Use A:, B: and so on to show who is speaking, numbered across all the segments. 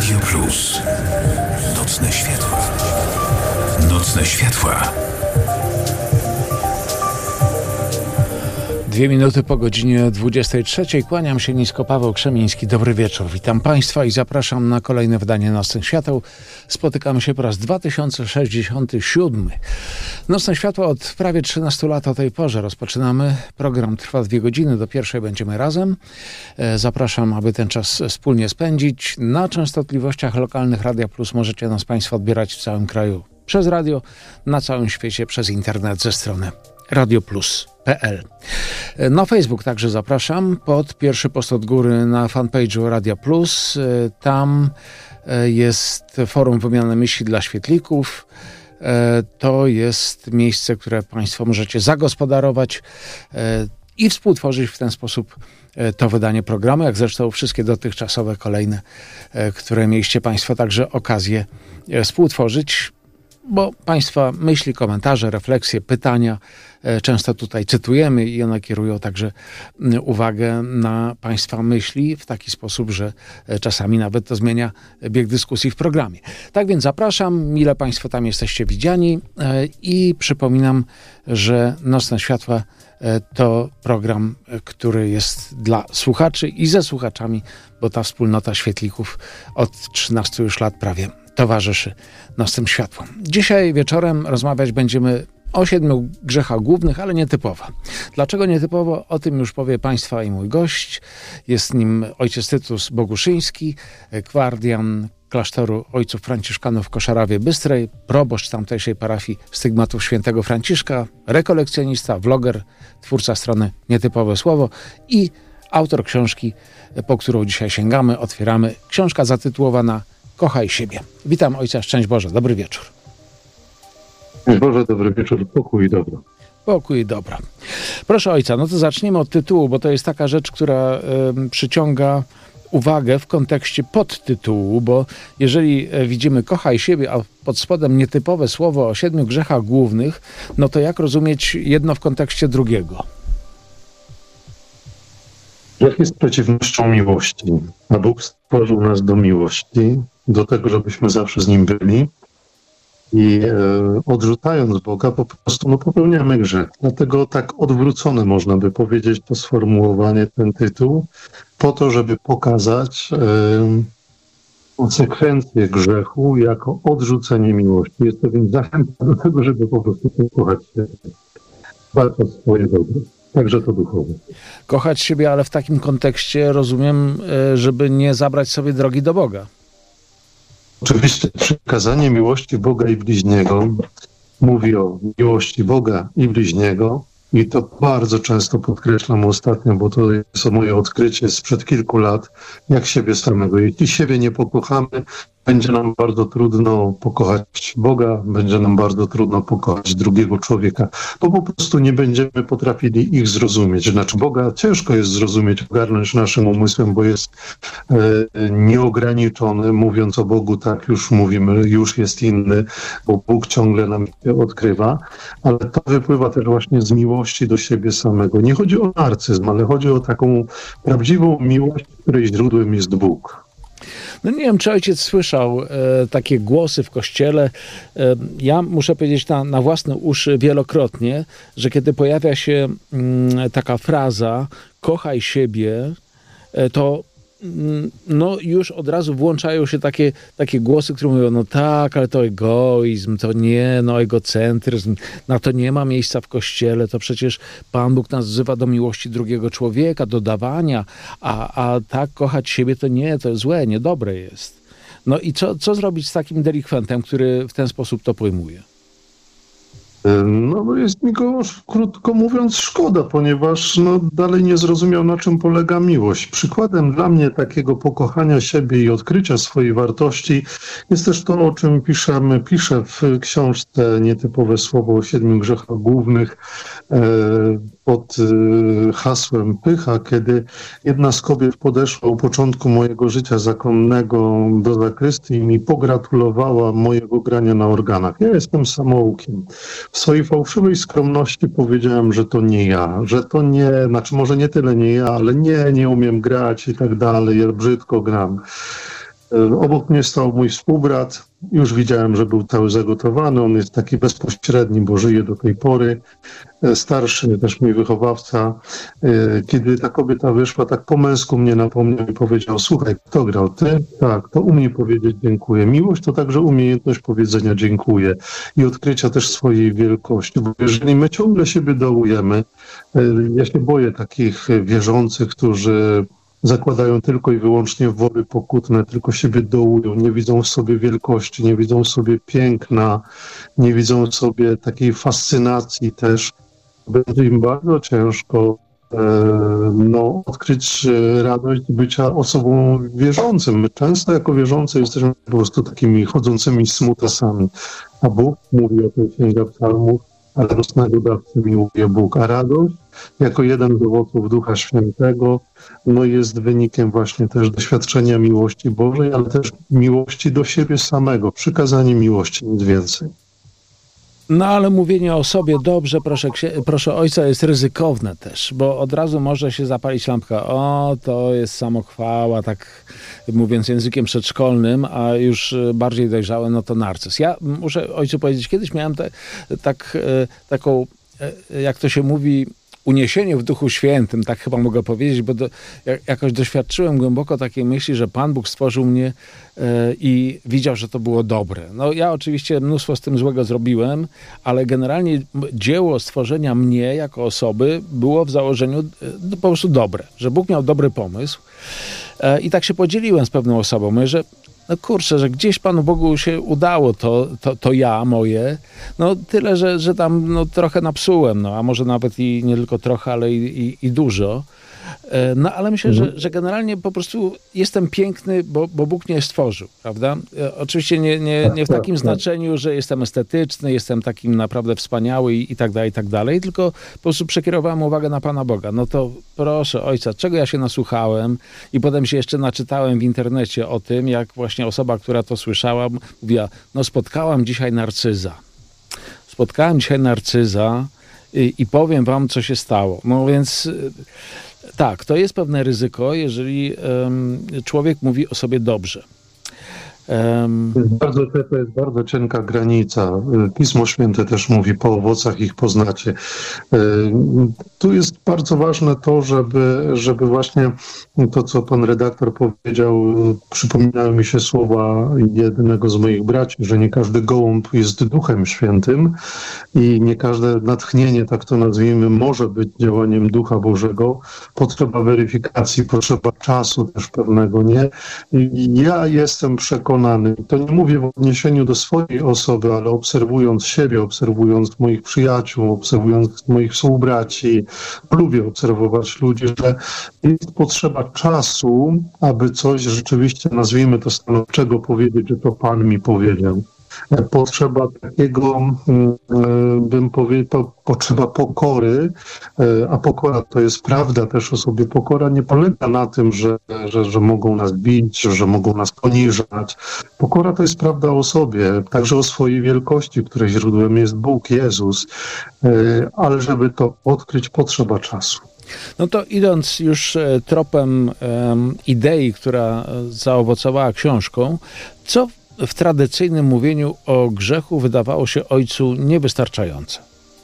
A: Radio Plus. Nocne światła. Nocne światła.
B: 2 minuty po godzinie 23. Kłaniam się nisko, Paweł Krzemiński. Dobry wieczór. Witam Państwa i zapraszam na kolejne wydanie Nocnych Świateł. Spotykamy się po raz 2067. Nocne Światła od prawie 13 lat o tej porze rozpoczynamy. Program trwa 2 godziny, do pierwszej będziemy razem. Zapraszam, aby ten czas wspólnie spędzić. Na częstotliwościach lokalnych Radia Plus możecie nas Państwo odbierać w całym kraju przez radio, na całym świecie przez internet ze strony radioplus.pl. Na Facebook także zapraszam, pod pierwszy post od góry na fanpage'u Radia Plus. Tam jest forum wymiany myśli dla świetlików. To jest miejsce, które Państwo możecie zagospodarować i współtworzyć w ten sposób to wydanie programu, jak zresztą wszystkie dotychczasowe kolejne, które mieliście Państwo także okazję współtworzyć. Bo Państwa myśli, komentarze, refleksje, pytania często tutaj cytujemy i one kierują także uwagę na Państwa myśli w taki sposób, że czasami nawet to zmienia bieg dyskusji w programie. Tak więc zapraszam, mile Państwo tam jesteście widziani i przypominam, że Nocne Światła to program, który jest dla słuchaczy i ze słuchaczami, bo ta wspólnota świetlików od 13 już lat prawie towarzyszy Nocnym Światłom. Dzisiaj wieczorem rozmawiać będziemy o 7 grzechach głównych, ale nietypowo. Dlaczego nietypowo? O tym już powie Państwa i mój gość. Jest nim ojciec Tytus Boguszyński, gwardian klasztoru ojców franciszkanów w Koszarawie Bystrej, proboszcz tamtejszej parafii Stygmatów Świętego Franciszka, rekolekcjonista, vloger, twórca strony Nietypowe Słowo i autor książki, po którą dzisiaj sięgamy, otwieramy. Książka zatytułowana Kochaj siebie. Witam ojca, szczęść Boże, dobry wieczór.
C: Szczęść Boże, dobry wieczór, pokój i dobro.
B: Pokój i dobro. Proszę ojca, no to zacznijmy od tytułu, bo to jest taka rzecz, która przyciąga uwagę w kontekście podtytułu, bo jeżeli widzimy kochaj siebie, a pod spodem nietypowe słowo o 7 grzechach głównych, no to jak rozumieć jedno w kontekście drugiego?
C: Grzech jest przeciwnością miłości, a Bóg stworzył nas do miłości, do tego, żebyśmy zawsze z Nim byli i odrzucając Boga po prostu popełniamy grzech. Dlatego tak odwrócone można by powiedzieć to sformułowanie, ten tytuł, po to, żeby pokazać konsekwencje grzechu jako odrzucenie miłości. Jest to więc zachęta do tego, żeby po prostu kochać się, walczyć o swoje dobro. Także to duchowe.
B: Kochać siebie, ale w takim kontekście rozumiem, żeby nie zabrać sobie drogi do Boga.
C: Oczywiście przykazanie miłości Boga i bliźniego mówi o miłości Boga i bliźniego i to bardzo często podkreślam ostatnio, bo to jest moje odkrycie sprzed kilku lat, jak siebie samego. Jeśli siebie nie pokochamy, będzie nam bardzo trudno pokochać Boga, będzie nam bardzo trudno pokochać drugiego człowieka, bo po prostu nie będziemy potrafili ich zrozumieć. Znaczy Boga ciężko jest zrozumieć, ogarnąć naszym umysłem, bo jest nieograniczony. Mówiąc o Bogu, tak już mówimy, już jest inny, bo Bóg ciągle nam się odkrywa, ale to wypływa też właśnie z miłości do siebie samego. Nie chodzi o narcyzm, ale chodzi o taką prawdziwą miłość, której źródłem jest Bóg.
B: No nie wiem, czy ojciec słyszał takie głosy w kościele. Ja muszę powiedzieć na własne uszy wielokrotnie, że kiedy pojawia się taka fraza kochaj siebie, to no już od razu włączają się takie głosy, które mówią, no tak, ale to egoizm, to nie, no egocentryzm, na to nie ma miejsca w Kościele, to przecież Pan Bóg nas wzywa do miłości drugiego człowieka, do dawania, a tak kochać siebie to nie, to złe, niedobre jest. No i co zrobić z takim delikwentem, który w ten sposób to pojmuje?
C: No jest mi go, krótko mówiąc, szkoda, ponieważ dalej nie zrozumiał, na czym polega miłość. Przykładem dla mnie takiego pokochania siebie i odkrycia swojej wartości jest też to, o czym piszę w książce Nietypowe Słowo o 7 grzechach głównych pod hasłem pycha, kiedy jedna z kobiet podeszła u początku mojego życia zakonnego do zakrystii i mi pogratulowała mojego grania na organach. Ja jestem samoukiem. W swojej fałszywej skromności powiedziałem, że to nie ja, że to nie, może nie tyle nie ja, ale nie umiem grać i tak dalej, ja brzydko gram. Obok mnie stał mój współbrat. Już widziałem, że był cały zagotowany. On jest taki bezpośredni, bo żyje do tej pory. Starszy, też mój wychowawca. Kiedy ta kobieta wyszła, tak po męsku mnie napomniał i powiedział: słuchaj, kto grał? Ty? Tak, to umie powiedzieć dziękuję. Miłość to także umiejętność powiedzenia dziękuję i odkrycia też swojej wielkości. Bo jeżeli my ciągle siebie dołujemy, ja się boję takich wierzących, którzy zakładają tylko i wyłącznie wory pokutne, tylko siebie dołują, nie widzą w sobie wielkości, nie widzą w sobie piękna, nie widzą w sobie takiej fascynacji też. Będzie im bardzo ciężko odkryć radość bycia osobą wierzącym. My często jako wierzący jesteśmy po prostu takimi chodzącymi smutasami. A Bóg mówi o tej Księga Psalmów: a radosnego dawcy miłuje Bóg. A radość, jako jeden z owoców Ducha Świętego, jest wynikiem właśnie też doświadczenia miłości Bożej, ale też miłości do siebie samego, przykazanie miłości, nic więcej.
B: No ale mówienie o sobie dobrze, proszę ojca, jest ryzykowne też, bo od razu może się zapalić lampka. O, to jest samochwała, tak mówiąc językiem przedszkolnym, a już bardziej dojrzałe, no to narcyz. Ja muszę ojcu powiedzieć, kiedyś miałem taką, jak to się mówi, uniesienie w Duchu Świętym, tak chyba mogę powiedzieć, bo jakoś doświadczyłem głęboko takiej myśli, że Pan Bóg stworzył mnie i widział, że to było dobre. No ja oczywiście mnóstwo z tym złego zrobiłem, ale generalnie dzieło stworzenia mnie jako osoby było w założeniu po prostu dobre, że Bóg miał dobry pomysł i tak się podzieliłem z pewną osobą. Mówię, że no kurczę, że gdzieś Panu Bogu się udało to ja, moje, no tyle, że tam trochę napsułem, a może nawet i nie tylko trochę, ale i dużo. No ale myślę, że generalnie po prostu jestem piękny, bo Bóg mnie stworzył, prawda? Oczywiście nie w takim znaczeniu, że jestem estetyczny, jestem takim naprawdę wspaniały i tak dalej, tylko po prostu przekierowałem uwagę na Pana Boga. No to proszę ojca, czego ja się nasłuchałem i potem się jeszcze naczytałem w internecie o tym, jak właśnie osoba, która to słyszała, mówiła: no spotkałem dzisiaj narcyza i powiem wam, co się stało. No więc tak, to jest pewne ryzyko, jeżeli człowiek mówi o sobie dobrze.
C: To jest bardzo cienka granica. Pismo Święte też mówi: po owocach ich poznacie. Tu jest bardzo ważne to, żeby właśnie to, co pan redaktor powiedział, przypominały mi się słowa jednego z moich braci, że nie każdy gołąb jest Duchem Świętym i nie każde natchnienie, tak to nazwijmy, może być działaniem Ducha Bożego. Potrzeba weryfikacji, potrzeba czasu też pewnego, nie? Ja jestem przekonany, to nie mówię w odniesieniu do swojej osoby, ale obserwując siebie, obserwując moich przyjaciół, obserwując moich współbraci, lubię obserwować ludzi, że jest potrzeba czasu, aby coś rzeczywiście, nazwijmy to stanowczego, powiedzieć, że to Pan mi powiedział. Potrzeba takiego, bym powiedział, potrzeba pokory, a pokora to jest prawda też o sobie. Pokora nie polega na tym, że mogą nas bić, że mogą nas poniżać. Pokora to jest prawda o sobie, także o swojej wielkości, której źródłem jest Bóg, Jezus, ale żeby to odkryć, potrzeba czasu.
B: No to idąc już tropem idei, która zaowocowała książką, co w tradycyjnym mówieniu o grzechu wydawało się ojcu niewystarczające?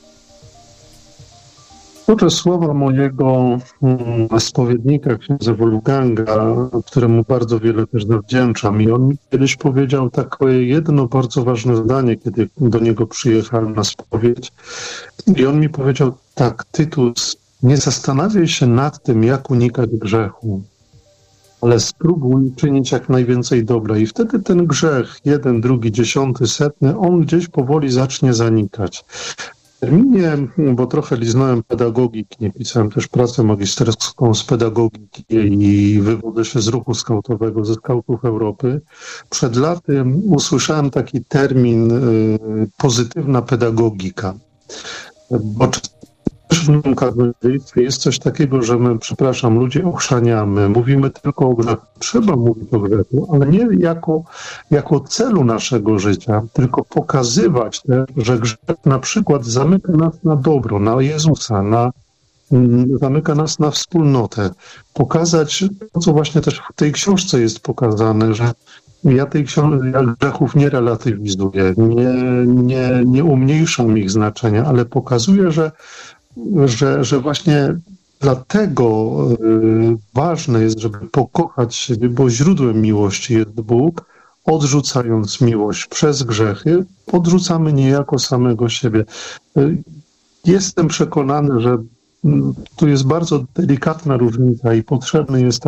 C: Oto słowa mojego spowiednika, księdza Wolfganga, któremu bardzo wiele też zawdzięczam. I on mi kiedyś powiedział takie jedno bardzo ważne zdanie, kiedy do niego przyjechałem na spowiedź. I on mi powiedział tak: Tytus, nie zastanawiaj się nad tym, jak unikać grzechu, ale spróbuj czynić jak najwięcej dobra. I wtedy ten grzech, 1, 2, 10, 100, on gdzieś powoli zacznie zanikać. W terminie, bo trochę liznąłem pedagogiki, pisałem też pracę magisterską z pedagogiki i wywodzę się z ruchu skautowego, ze skautów Europy. Przed laty usłyszałem taki termin pozytywna pedagogika. Bo w nowym katolictwie jest coś takiego, że my, ludzi ochrzaniamy, mówimy tylko o grzechu. Trzeba mówić o grzechu, ale nie jako celu naszego życia, tylko pokazywać też, że grzech na przykład zamyka nas na dobro, na Jezusa, na zamyka nas na wspólnotę. Pokazać to, co właśnie też w tej książce jest pokazane, że ja grzechów nie relatywizuję, nie umniejszam ich znaczenia, ale pokazuję, że właśnie dlatego ważne jest, żeby pokochać siebie, bo źródłem miłości jest Bóg. Odrzucając miłość przez grzechy, odrzucamy niejako samego siebie. Jestem przekonany, że tu jest bardzo delikatna różnica i potrzebny jest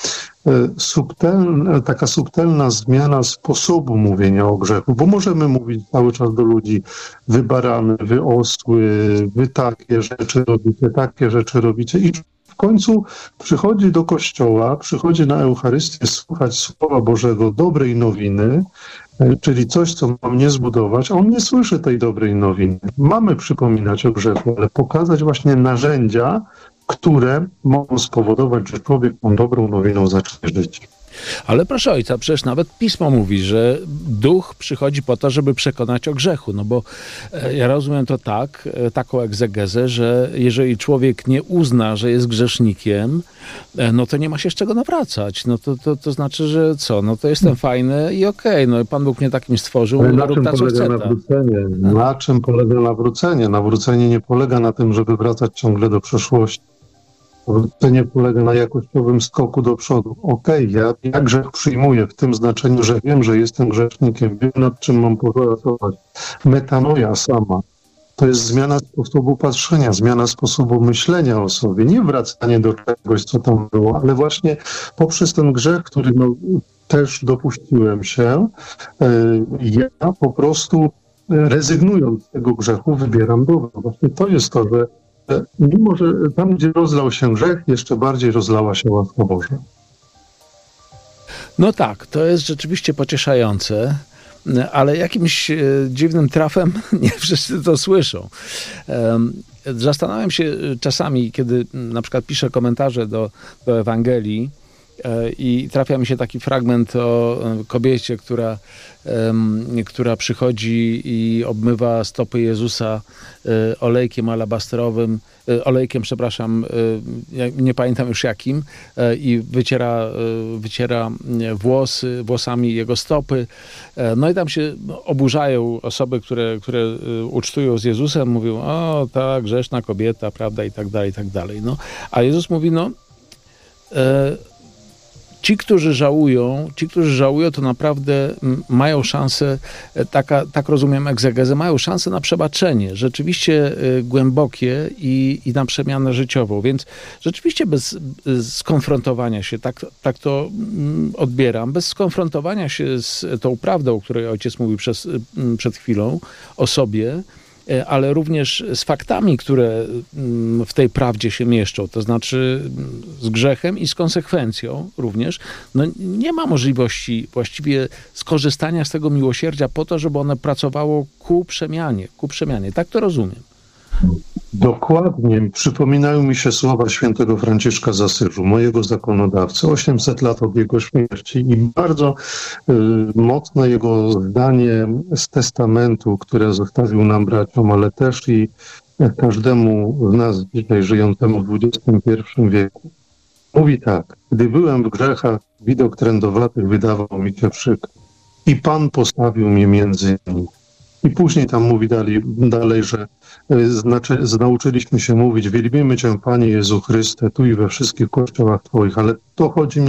C: taka subtelna zmiana sposobu mówienia o grzechu, bo możemy mówić cały czas do ludzi: wy barany, wy osły, wy takie rzeczy robicie i w końcu przychodzi do kościoła, przychodzi na Eucharystię słuchać Słowa Bożego, dobrej nowiny, czyli coś, co ma mnie zbudować, a on nie słyszy tej dobrej nowiny. Mamy przypominać o grzechu, ale pokazać właśnie narzędzia, które mogą spowodować, że człowiek tą dobrą nowiną zacznie żyć.
B: Ale proszę ojca, przecież nawet Pismo mówi, że Duch przychodzi po to, żeby przekonać o grzechu. No bo ja rozumiem to tak, taką egzegezę, że jeżeli człowiek nie uzna, że jest grzesznikiem, no to nie ma się z czego nawracać. No to znaczy, że co? No to jestem fajny i okej, no Pan Bóg mnie takim stworzył,
C: ale
B: rób ta, co chce.
C: Na czym polega nawrócenie? Nawrócenie nie polega na tym, żeby wracać ciągle do przeszłości. Nawrócenie polega na jakościowym skoku do przodu. Ja grzech przyjmuję w tym znaczeniu, że wiem, że jestem grzesznikiem, wiem, nad czym mam popracować. Metanoja sama to jest zmiana sposobu patrzenia, zmiana sposobu myślenia o sobie, nie wracanie do czegoś, co tam było, ale właśnie poprzez ten grzech, który też dopuściłem się, ja po prostu rezygnując z tego grzechu wybieram dobro. Właśnie to jest to, że mimo, że tam, gdzie rozlał się grzech, jeszcze bardziej rozlała się łaska Boża.
B: No tak, to jest rzeczywiście pocieszające, ale jakimś dziwnym trafem nie wszyscy to słyszą. Zastanawiam się czasami, kiedy na przykład piszę komentarze do Ewangelii i trafia mi się taki fragment o kobiecie, która przychodzi i obmywa stopy Jezusa olejkiem, nie pamiętam już jakim, i wyciera włosami jego stopy. No i tam się oburzają osoby, które ucztują z Jezusem, mówią: o, ta grzeszna kobieta, prawda, i tak dalej, i tak dalej. No, a Jezus mówi: ci, którzy żałują, to naprawdę mają szansę, tak rozumiem egzegezę, mają szansę na przebaczenie, rzeczywiście głębokie i na przemianę życiową. Więc rzeczywiście bez skonfrontowania się, tak to odbieram, bez skonfrontowania się z tą prawdą, o której ojciec mówił przed chwilą o sobie, ale również z faktami, które w tej prawdzie się mieszczą, to znaczy z grzechem i z konsekwencją również, no nie ma możliwości właściwie skorzystania z tego miłosierdzia po to, żeby one pracowało ku przemianie. Tak to rozumiem.
C: Dokładnie. Przypominają mi się słowa świętego Franciszka z Asyżu, mojego zakonodawcy, 800 lat od jego śmierci, i bardzo mocne jego zdanie z testamentu, które zostawił nam braciom, ale też i każdemu z nas dzisiaj żyjącemu w XXI wieku. Mówi tak: gdy byłem w grzechach, widok trędowatych wydawał mi się przykry i Pan postawił mnie między nimi. I później tam mówi dalej, że nauczyliśmy się mówić: wielbimy Cię, Panie Jezu Chryste, tu i we wszystkich kościołach Twoich, ale to chodzi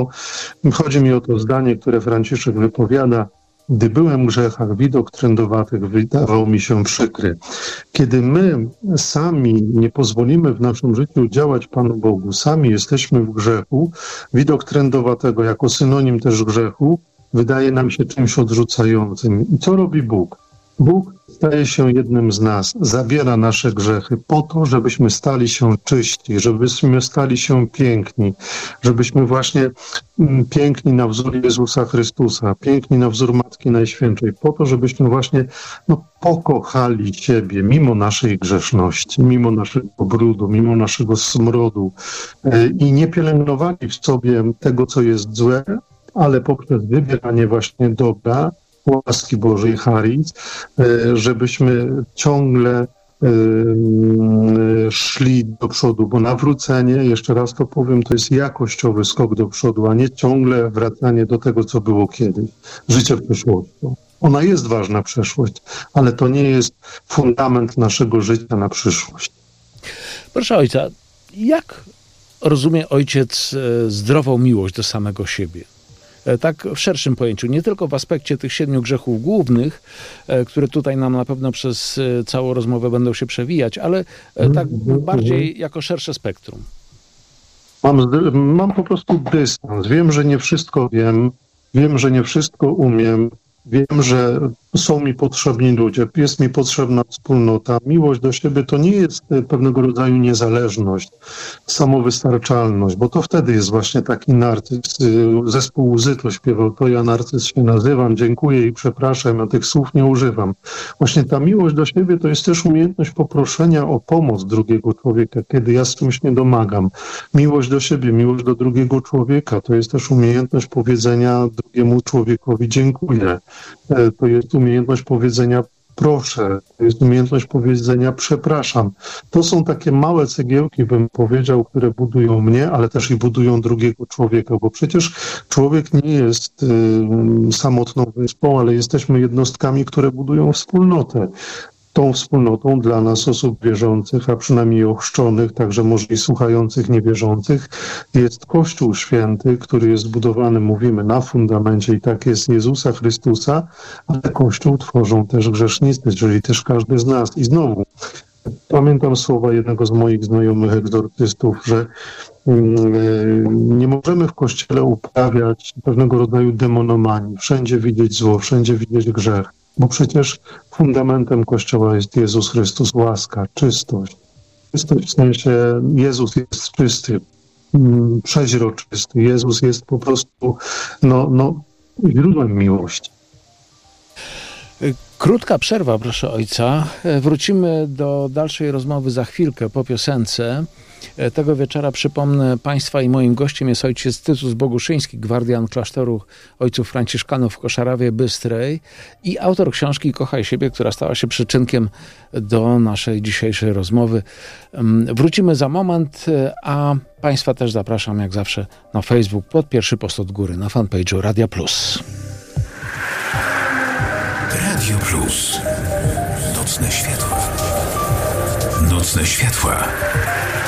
C: mi o to zdanie, które Franciszek wypowiada: gdy byłem w grzechach, widok trędowatych wydawał mi się przykry. Kiedy my sami nie pozwolimy w naszym życiu działać Panu Bogu, sami jesteśmy w grzechu, widok trędowatego jako synonim też grzechu wydaje nam się czymś odrzucającym. I co robi Bóg? Bóg staje się jednym z nas, zabiera nasze grzechy po to, żebyśmy stali się czyści, żebyśmy stali się piękni, żebyśmy właśnie piękni na wzór Jezusa Chrystusa, piękni na wzór Matki Najświętszej, po to, żebyśmy właśnie pokochali siebie mimo naszej grzeszności, mimo naszego brudu, mimo naszego smrodu i nie pielęgnowali w sobie tego, co jest złe, ale poprzez wybieranie właśnie dobra, łaski Bożej, charyz, żebyśmy ciągle szli do przodu, bo nawrócenie, jeszcze raz to powiem, to jest jakościowy skok do przodu, a nie ciągle wracanie do tego, co było kiedyś. Życie w przeszłości. Ona jest ważna, przeszłość, ale to nie jest fundament naszego życia na przyszłość.
B: Proszę ojca, jak rozumie ojciec zdrową miłość do samego siebie? Tak w szerszym pojęciu, nie tylko w aspekcie tych 7 grzechów głównych, które tutaj nam na pewno przez całą rozmowę będą się przewijać, ale tak bardziej jako szersze spektrum.
C: Mam po prostu dystans. Wiem, że nie wszystko wiem, że nie wszystko umiem. Wiem, że są mi potrzebni ludzie, jest mi potrzebna wspólnota. Miłość do siebie to nie jest pewnego rodzaju niezależność, samowystarczalność, bo to wtedy jest właśnie taki narcyz. Zespół Łzy to śpiewał, to ja narcyz się nazywam, dziękuję i przepraszam, ja tych słów nie używam. Właśnie ta miłość do siebie to jest też umiejętność poproszenia o pomoc drugiego człowieka, kiedy ja z czymś nie domagam. Miłość do siebie, miłość do drugiego człowieka to jest też umiejętność powiedzenia drugiemu człowiekowi dziękuję. To jest umiejętność powiedzenia proszę, to jest umiejętność powiedzenia przepraszam. To są takie małe cegiełki, bym powiedział, które budują mnie, ale też i budują drugiego człowieka, bo przecież człowiek nie jest samotną wyspą, ale jesteśmy jednostkami, które budują wspólnotę. Tą wspólnotą dla nas, osób wierzących, a przynajmniej ochrzczonych, także może i słuchających niewierzących, jest Kościół Święty, który jest budowany, mówimy, na fundamencie i tak jest Jezusa Chrystusa, ale Kościół tworzą też grzesznicy, czyli też każdy z nas. I znowu, pamiętam słowa jednego z moich znajomych egzorcystów, że nie możemy w Kościele uprawiać pewnego rodzaju demonomanii, wszędzie widzieć zło, wszędzie widzieć grzech. Bo przecież fundamentem Kościoła jest Jezus Chrystus, łaska, czystość. Czystość w sensie Jezus jest czysty, przeźroczysty. Jezus jest po prostu źródłem miłości.
B: Krótka przerwa, proszę ojca. Wrócimy do dalszej rozmowy za chwilkę po piosence. Tego wieczora, przypomnę państwa, i moim gościem jest ojciec Tytus Boguszyński, gwardian klasztoru ojców franciszkanów w Koszarawie Bystrej i autor książki Kochaj siebie, która stała się przyczynkiem do naszej dzisiejszej rozmowy. Wrócimy za moment, a państwa też zapraszam jak zawsze na Facebook pod pierwszy post od góry, na fanpage'u Radia Plus.
A: Radio Plus. Nocne światła. Nocne światła.